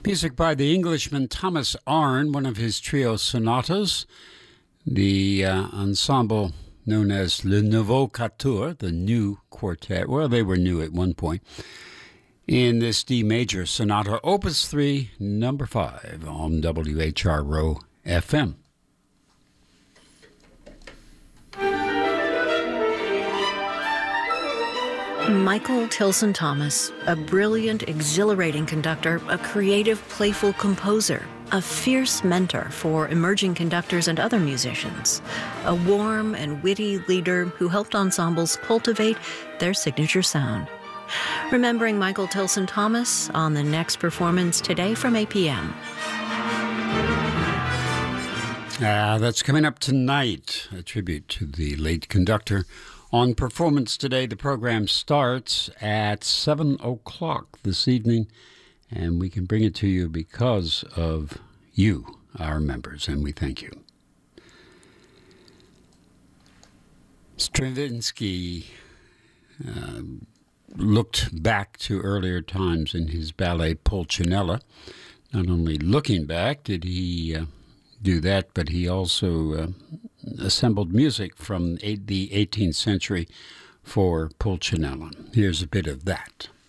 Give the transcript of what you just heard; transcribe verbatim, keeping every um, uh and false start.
Music by the Englishman Thomas Arne, one of his trio sonatas. The uh, ensemble known as Le Nouveau Quatuor, the new quartet. Well, they were new at one point. In this D major sonata, Opus three, number five, on W H R O F M. Michael Tilson Thomas, a brilliant, exhilarating conductor, a creative, playful composer, a fierce mentor for emerging conductors and other musicians, a warm and witty leader who helped ensembles cultivate their signature sound. Remembering Michael Tilson Thomas on the next performance today from eight p.m. Ah, that's coming up tonight, a tribute to the late conductor. On Performance Today, the program starts at seven o'clock this evening, and we can bring it to you because of you, our members, and we thank you. Stravinsky uh, looked back to earlier times in his ballet Pulcinella. Not only looking back did he uh, do that, but he also uh, assembled music from the eighteenth century for Pulcinella. Here's a bit of that.